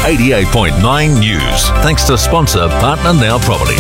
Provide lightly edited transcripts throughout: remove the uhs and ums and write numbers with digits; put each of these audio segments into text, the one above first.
88.9 News. Thanks to sponsor Partner Now Property.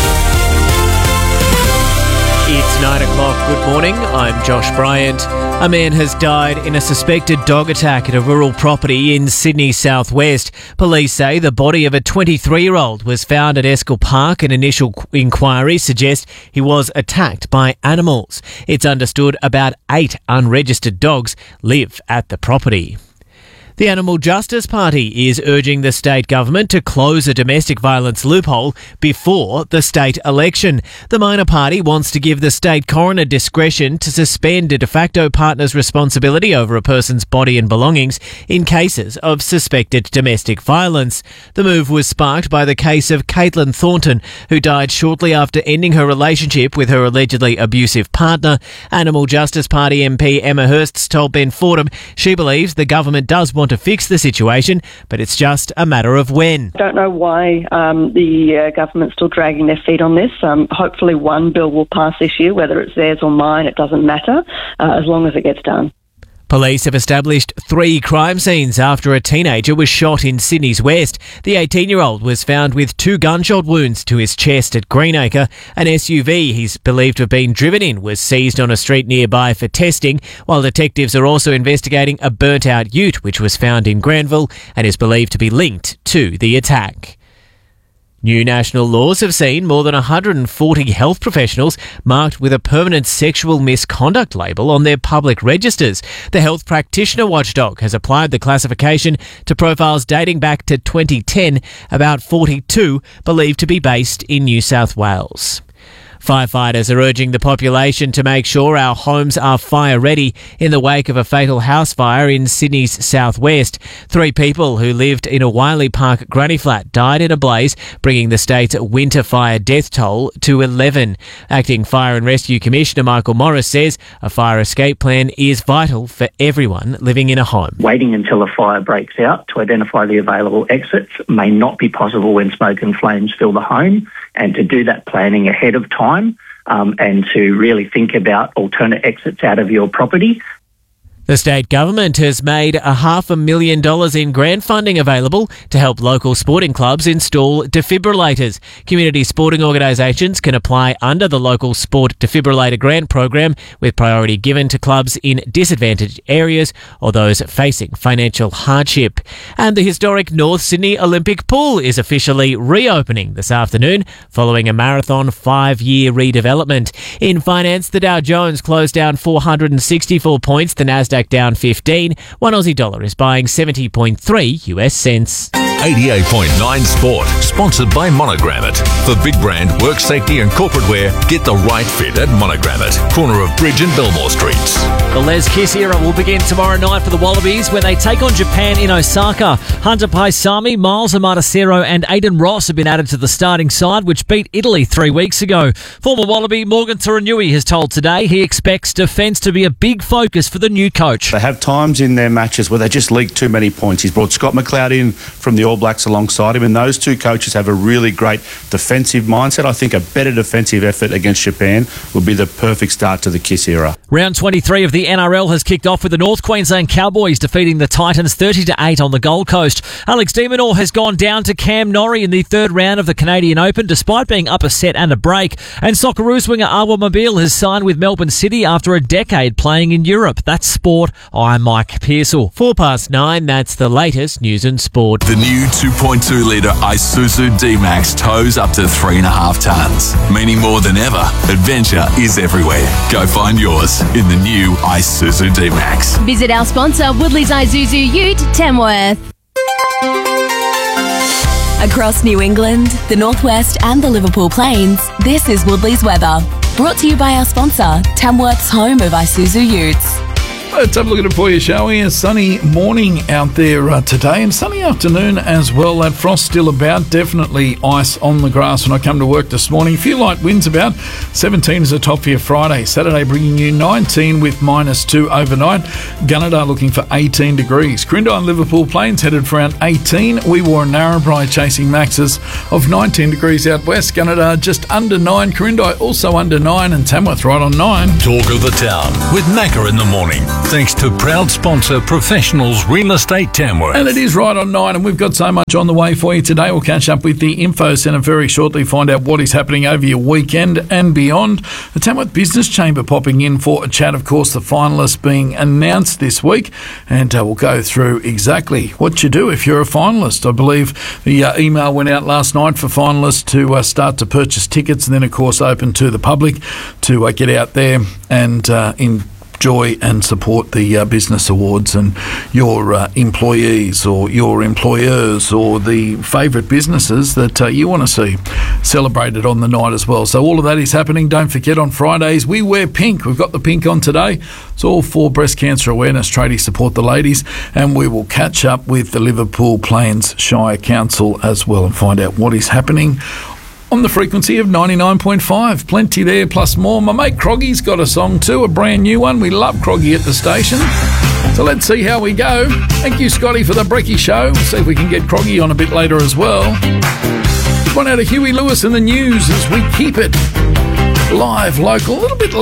It's 9 o'clock. Good morning. I'm Josh Bryant. A man has died in a suspected dog attack at a rural property in Sydney southwest. Police say the body of a 23-year-old was found at Eskill Park. An initial inquiry suggests he was attacked by animals. It's understood about 8 unregistered dogs live at the property. The Animal Justice Party is urging the state government to close a domestic violence loophole before the state election. The minor party wants to give the state coroner discretion to suspend a de facto partner's responsibility over a person's body and belongings in cases of suspected domestic violence. The move was sparked by the case of Caitlin Thornton, who died shortly after ending her relationship with her allegedly abusive partner. Animal Justice Party MP Emma Hurst told Ben Fordham she believes the government does want to fix the situation, but it's just a matter of when. I don't know why the government's still dragging their feet on this. Hopefully one bill will pass this year, whether it's theirs or mine, it doesn't matter, as long as it gets done. Police have established 3 crime scenes after a teenager was shot in Sydney's west. The 18-year-old was found with 2 gunshot wounds to his chest at Greenacre. An SUV he's believed to have been driven in was seized on a street nearby for testing, while detectives are also investigating a burnt-out ute which was found in Granville and is believed to be linked to the attack. New national laws have seen more than 140 health professionals marked with a permanent sexual misconduct label on their public registers. The Health Practitioner Watchdog has applied the classification to profiles dating back to 2010, about 42 believed to be based in New South Wales. Firefighters are urging the population to make sure our homes are fire ready in the wake of a fatal house fire in Sydney's southwest. 3 people who lived in a Wiley Park granny flat died in a blaze, bringing the state's winter fire death toll to 11. Acting Fire and Rescue Commissioner Michael Morris says a fire escape plan is vital for everyone living in a home. Waiting until a fire breaks out to identify the available exits may not be possible when smoke and flames fill the home, and to do that planning ahead of time and to really think about alternate exits out of your property. The state government has made $500,000 in grant funding available to help local sporting clubs install defibrillators. Community sporting organisations can apply under the local sport defibrillator grant program, with priority given to clubs in disadvantaged areas or those facing financial hardship. And the historic North Sydney Olympic Pool is officially reopening this afternoon following a marathon 5-year redevelopment. In finance, the Dow Jones closed down 464 points, the Nasdaq down 15. One Aussie dollar is buying 70.3 US cents. 88.9 Sport, sponsored by Monogram It. For big brand, work safety and corporate wear, get the right fit at Monogram It. Corner of Bridge and Belmore Streets. The Les Kiss era will begin tomorrow night for the Wallabies when they take on Japan in Osaka. Hunter Paisami, Miles Amatacero and Aidan Ross have been added to the starting side, which beat Italy 3 weeks ago. Former Wallaby Morgan Turanui has told Today he expects defence to be a big focus for the new coach. They have times in their matches where they just leak too many points. He's brought Scott McLeod in from the All Blacks alongside him, and those 2 coaches have a really great defensive mindset. I think a better defensive effort against Japan would be the perfect start to the Kiss era. Round 23 of the NRL has kicked off with the North Queensland Cowboys defeating the Titans 30-8 on the Gold Coast. Alex de Minaur has gone down to Cam Norrie in the 3rd round of the Canadian Open despite being up a set and a break. And Socceroos winger Awa Mobile has signed with Melbourne City after a decade playing in Europe. That's sport. I'm Mike Pearsall. 9:04, that's the latest news and sport. The new 2.2 litre Isuzu D-Max tows up to 3.5 tonnes. Meaning more than ever, adventure is everywhere. Go find yours in the new Isuzu D-Max. Visit our sponsor, Woodley's Isuzu Ute, Tamworth. Across New England, the Northwest and the Liverpool Plains, this is Woodley's weather. Brought to you by our sponsor, Tamworth's home of Isuzu Utes. Let's have a look at it for you, shall we? A sunny morning out there today, and sunny afternoon as well. That frost still about, definitely ice on the grass when I come to work this morning. A few light winds about. 17 is the top for your Friday. Saturday bringing you 19 with -2 overnight. Gunnedah looking for 18 degrees. Quirindi and Liverpool Plains headed for around 18. We wore Narrabri chasing maxes of 19 degrees out west. Gunnedah just under 9. Quirindi also under 9, and Tamworth right on 9. Talk of the town with Macca in the morning. Thanks to proud sponsor Professionals Real Estate Tamworth. And it is right on 9, and we've got so much on the way for you today. We'll catch up with the Info Centre very shortly, find out what is happening over your weekend and beyond. The Tamworth Business Chamber popping in for a chat, of course, the finalists being announced this week, and we'll go through exactly what you do if you're a finalist. I believe the email went out last night for finalists to start to purchase tickets, and then, of course, open to the public to get out there and enjoy and support the business awards, and your employees or your employers or the favourite businesses that you want to see celebrated on the night as well. So all of that is happening. Don't forget, on Fridays we wear pink. We've got the pink on today. It's all for breast cancer awareness. Tradie, support the ladies, and we will catch up with the Liverpool Plains Shire Council as well and find out what is happening on the frequency of 99.5. Plenty there, plus more. My mate Croggy's got a song too, a brand new one. We love Croggy at the station. So let's see how we go. Thank you, Scotty, for the Brekkie Show. We'll see if we can get Croggy on a bit later as well. One out of Huey Lewis in the news as we keep it live, local, a little bit